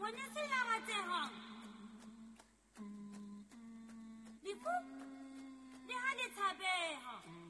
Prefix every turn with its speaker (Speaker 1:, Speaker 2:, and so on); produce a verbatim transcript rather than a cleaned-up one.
Speaker 1: ne se la ratehang lefu le ha le tshabeha